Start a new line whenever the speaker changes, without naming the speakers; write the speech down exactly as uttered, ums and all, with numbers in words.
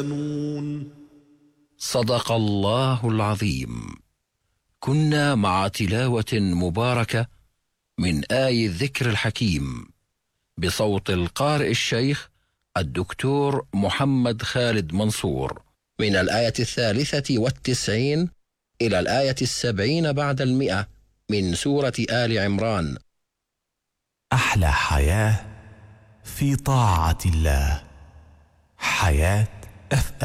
صدق الله العظيم. كنا مع تلاوة مباركة من آي الذكر الحكيم بصوت القارئ الشيخ الدكتور محمد خالد منصور، من الآية الثالثة والتسعين إلى الآية السبعين بعد المئة من سورة آل عمران.
أحلى حياة في طاعة الله، حياة أف